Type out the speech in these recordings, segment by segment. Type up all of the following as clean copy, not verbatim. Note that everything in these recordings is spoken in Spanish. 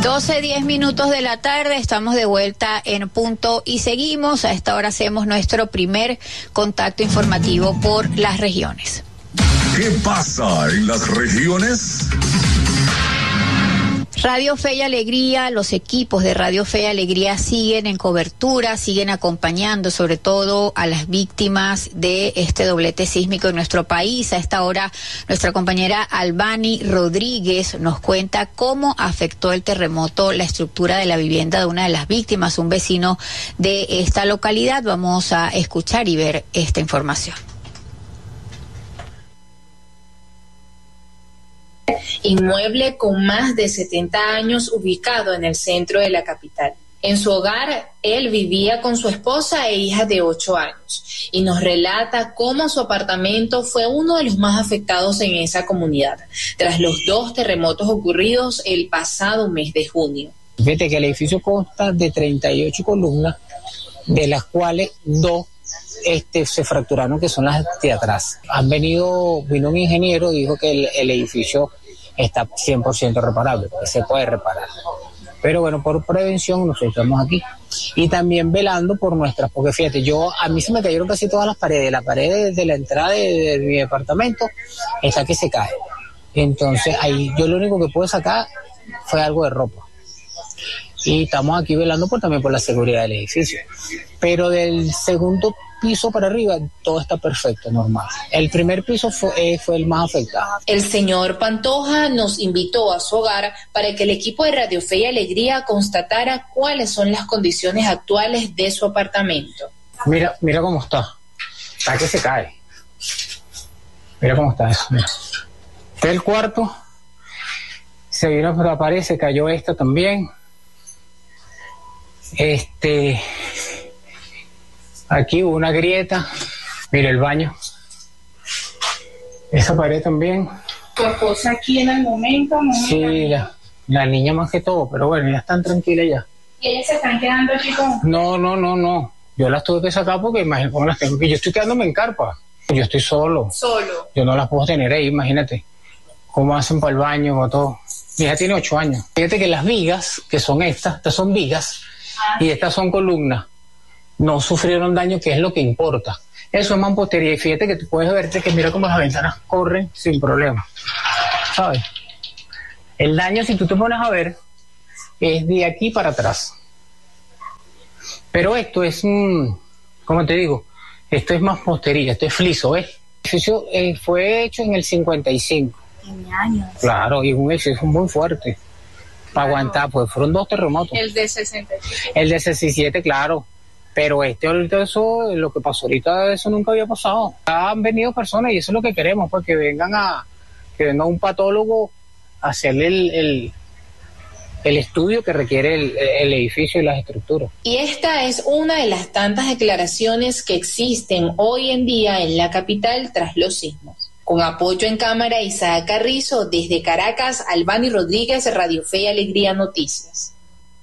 12:10 de la tarde, estamos de vuelta en Punto y seguimos. A esta hora hacemos nuestro primer contacto informativo por las regiones. ¿Qué pasa en las regiones? Radio Fe y Alegría, los equipos de Radio Fe y Alegría siguen en cobertura, siguen acompañando sobre todo a las víctimas de este doblete sísmico en nuestro país. A esta hora nuestra compañera Albany Rodríguez nos cuenta cómo afectó el terremoto la estructura de la vivienda de una de las víctimas, un vecino de esta localidad. Vamos a escuchar y ver esta información. Inmueble con más de 70 años ubicado en el centro de la capital. En su hogar, él vivía con su esposa e hija de 8 años y nos relata cómo su apartamento fue uno de los más afectados en esa comunidad, tras los 2 terremotos ocurridos el pasado mes de junio. Fíjate que el edificio consta de 38 columnas, de las cuales 2 se fracturaron, que son las de atrás. Vino un ingeniero, dijo que el edificio está 100% reparable, que se puede reparar. Pero bueno, por prevención nosotros estamos aquí. Y también velando por nuestras, porque fíjate, a mí se me cayeron casi todas las paredes. La pared de la entrada de mi departamento está que se cae. Entonces ahí yo lo único que pude sacar fue algo de ropa. Y estamos aquí velando también por la seguridad del edificio. Pero del segundo piso para arriba todo está perfecto, normal. El primer piso fue el más afectado. El señor Pantoja nos invitó a su hogar para que el equipo de Radio Fe y Alegría constatara cuáles son las condiciones actuales de su apartamento. Mira cómo está. Está que se cae. Mira cómo está eso. Mira. Este es el cuarto. Se vino por la pared, se cayó esta también. Aquí hubo una grieta. Mira el baño. Esa pared también. ¿Tu esposa aquí en el momento? Sí, la niña más que todo, pero bueno, ya están tranquilas ya. ¿Y ellas se están quedando aquí con...? No. Yo las tuve que sacar porque imagínate cómo las tengo, que yo estoy quedándome en carpa. Yo estoy solo. Yo no las puedo tener ahí, imagínate. ¿Cómo hacen para el baño o todo? Mi hija tiene 8 años. Fíjate que las vigas, que son estas son vigas, y estas son columnas, no sufrieron daño, que es lo que importa. Eso es mampostería, y fíjate que tú puedes verte que mira cómo las ventanas corren sin problema, ¿sabes? El daño, si tú te pones a ver, es de aquí para atrás. Pero esto es, ¿cómo te digo? Esto es mampostería, esto es fliso, ¿ves? El edificio fue hecho en el 55. Tiene años. Claro, y es un edificio muy fuerte. Para aguantar, pues fueron 2 terremotos. El de 67. El de 67, claro. Pero ahorita eso, lo que pasó ahorita, eso nunca había pasado. Han venido personas y eso es lo que queremos, pues que venga un patólogo a hacerle el estudio que requiere el edificio y las estructuras. Y esta es una de las tantas declaraciones que existen hoy en día en la capital tras los sismos. Con apoyo en cámara, Isaac Carrizo, desde Caracas, Albany Rodríguez, Radio Fe y Alegría Noticias.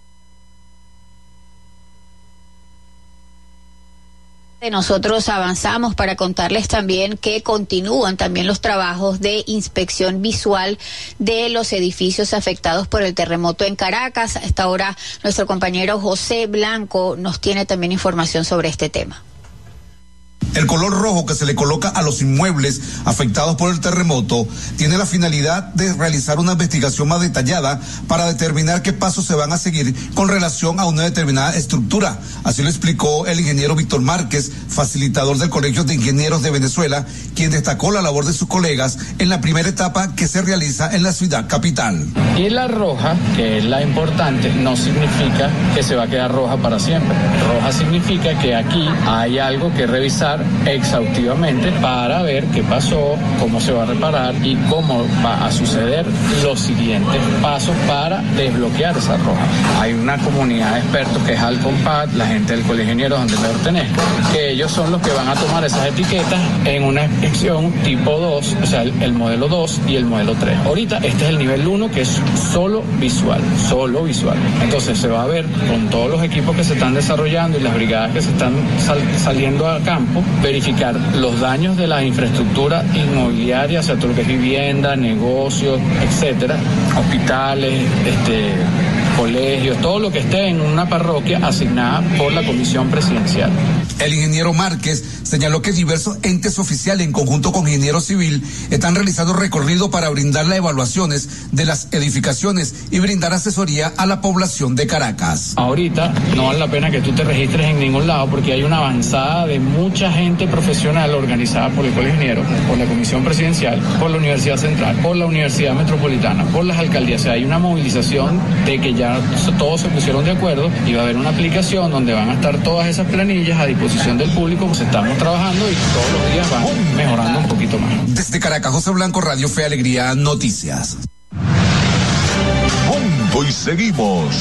Nosotros avanzamos para contarles también que continúan también los trabajos de inspección visual de los edificios afectados por el terremoto en Caracas. A esta hora nuestro compañero José Blanco nos tiene también información sobre este tema. El color rojo que se le coloca a los inmuebles afectados por el terremoto tiene la finalidad de realizar una investigación más detallada para determinar qué pasos se van a seguir con relación a una determinada estructura. Así lo explicó el ingeniero Víctor Márquez, facilitador del Colegio de Ingenieros de Venezuela, quien destacó la labor de sus colegas en la primera etapa que se realiza en la ciudad capital. Y la roja, que es la importante, no significa que se va a quedar roja para siempre. Roja significa que aquí hay algo que revisar exhaustivamente para ver qué pasó, cómo se va a reparar y cómo va a suceder los siguientes pasos para desbloquear esa roja. Hay una comunidad de expertos que es Alcompad, la gente del Colegio de Ingenieros donde me pertenezco, que ellos son los que van a tomar esas etiquetas en una inspección tipo 2, o sea, el modelo 2 y el modelo 3. Ahorita este es el nivel 1, que es solo visual. Entonces se va a ver con todos los equipos que se están desarrollando y las brigadas que se están saliendo a campo, verificar los daños de la infraestructura inmobiliaria, o sea, todo lo que es vivienda, negocios, etcétera, hospitales, colegios, todo lo que esté en una parroquia asignada por la Comisión Presidencial. El ingeniero Márquez señaló que diversos entes oficiales en conjunto con Ingeniero Civil están realizando recorrido para brindar las evaluaciones de las edificaciones y brindar asesoría a la población de Caracas. Ahorita no vale la pena que tú te registres en ningún lado porque hay una avanzada de mucha gente profesional organizada por el Colegio de Ingenieros, por la Comisión Presidencial, por la Universidad Central, por la Universidad Metropolitana, por las alcaldías. O sea, hay una movilización de que ya todos se pusieron de acuerdo y va a haber una aplicación donde van a estar todas esas planillas a disposición del público. Pues estamos trabajando y todos los días van mejorando un poquito más. Desde Caracas, José Blanco, Radio Fe y Alegría, Noticias. Punto y seguimos.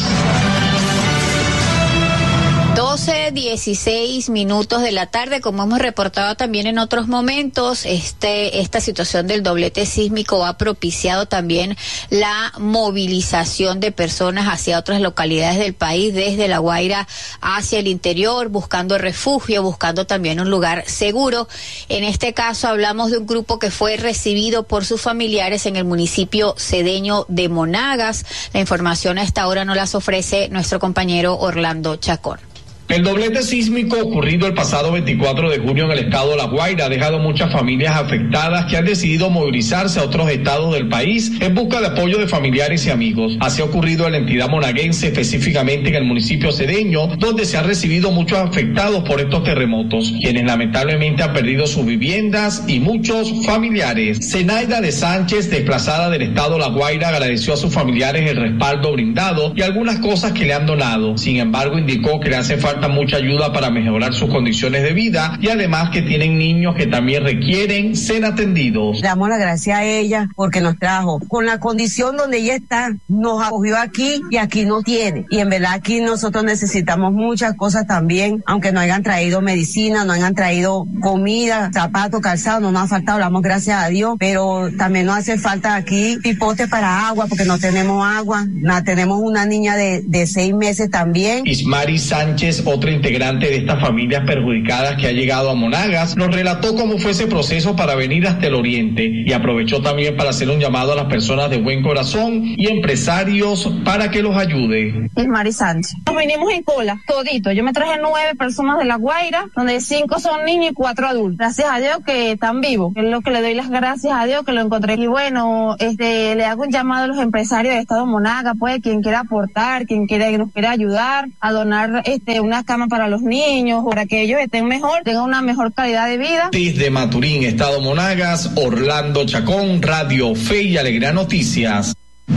12:16 de la tarde, como hemos reportado también en otros momentos, esta situación del doblete sísmico ha propiciado también la movilización de personas hacia otras localidades del país, desde La Guaira hacia el interior, buscando refugio, buscando también un lugar seguro. En este caso hablamos de un grupo que fue recibido por sus familiares en el municipio cedeño de Monagas. La información a esta hora nos las ofrece nuestro compañero Orlando Chacón. El doblete sísmico ocurrido el pasado 24 de junio en el estado de La Guaira ha dejado muchas familias afectadas que han decidido movilizarse a otros estados del país en busca de apoyo de familiares y amigos. Así ha ocurrido en la entidad monaguense, específicamente en el municipio cedeño, donde se han recibido muchos afectados por estos terremotos, quienes lamentablemente han perdido sus viviendas y muchos familiares. Zenaida de Sánchez, desplazada del estado de La Guaira, agradeció a sus familiares el respaldo brindado y algunas cosas que le han donado. Sin embargo, indicó que le hace falta mucha ayuda para mejorar sus condiciones de vida y además que tienen niños que también requieren ser atendidos. Damos las gracias a ella porque nos trajo con la condición donde ella está, nos acogió aquí y aquí no tiene, y en verdad aquí nosotros necesitamos muchas cosas también, aunque no hayan traído medicina, no hayan traído comida, zapatos, calzado, no nos ha faltado, damos gracias a Dios, pero también nos hace falta aquí pipotes para agua porque no tenemos agua, tenemos una niña de 6 meses también. Ismari Sánchez, otra integrante de estas familias perjudicadas que ha llegado a Monagas, nos relató cómo fue ese proceso para venir hasta el oriente y aprovechó también para hacer un llamado a las personas de buen corazón y empresarios para que los ayude. Ismari Sánchez. Nos vinimos en cola, todito. Yo me traje 9 personas de La Guaira, donde 5 son niños y 4 adultos. Gracias a Dios que están vivos. Es lo que le doy las gracias a Dios que lo encontré. Y bueno, le hago un llamado a los empresarios del estado de Monagas, pues, quien quiera aportar, quien nos quiera ayudar a donar una cama para los niños, para que ellos estén mejor, tengan una mejor calidad de vida. Desde Maturín, estado Monagas, Orlando Chacón, Radio Fe y Alegría Noticias.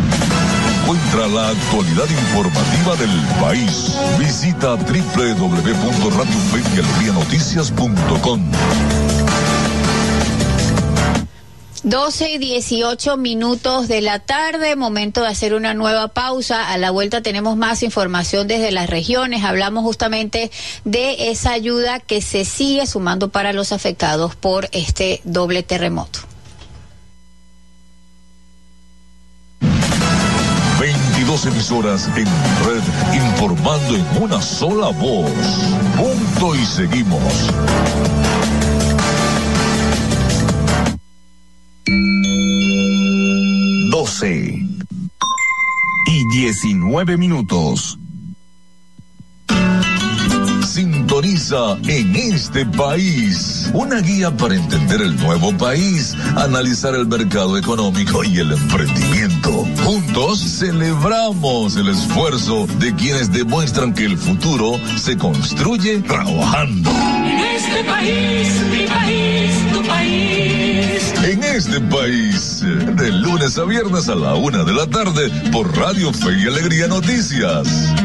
Encuentra la actualidad informativa del país. Visita www.radiofeyalegrianoticias.com. 12:18 de la tarde, momento de hacer una nueva pausa. A la vuelta tenemos más información desde las regiones. Hablamos justamente de esa ayuda que se sigue sumando para los afectados por este doble terremoto. 22 emisoras en red informando en una sola voz. Punto y seguimos. 12:19. Sintoniza En este País, una guía para entender el nuevo país, analizar el mercado económico y el emprendimiento. Juntos celebramos el esfuerzo de quienes demuestran que el futuro se construye trabajando. En este país, mi país, tu país. En este país, de lunes a viernes a la 1 de la tarde por Radio Fe y Alegría Noticias.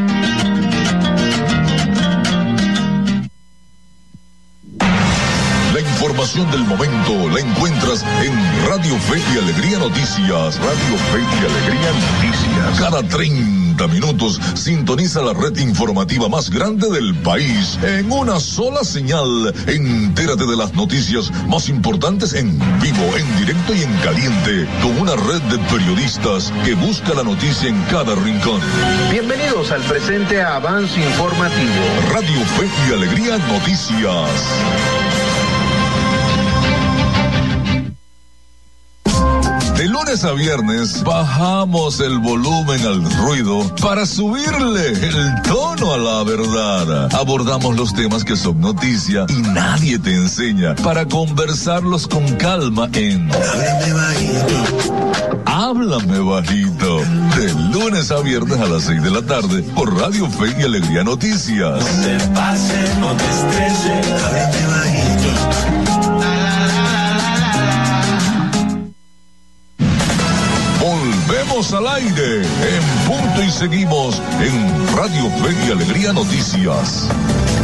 La información del momento la encuentras en Radio Fe y Alegría Noticias. Radio Fe y Alegría Noticias. Cada 30 minutos sintoniza la red informativa más grande del país en una sola señal. Entérate de las noticias más importantes en vivo, en directo y en caliente, con una red de periodistas que busca la noticia en cada rincón. Bienvenidos al presente avance informativo. Radio Fe y Alegría Noticias. De lunes a viernes bajamos el volumen al ruido para subirle el tono a la verdad. Abordamos los temas que son noticia y nadie te enseña para conversarlos con calma en Háblame Bajito. De lunes a viernes a las 6 de la tarde por Radio Fe y Alegría Noticias. No te pases, no te estreses, háblame bajito. Volvemos al aire en punto y seguimos en Radio Fe y Alegría Noticias.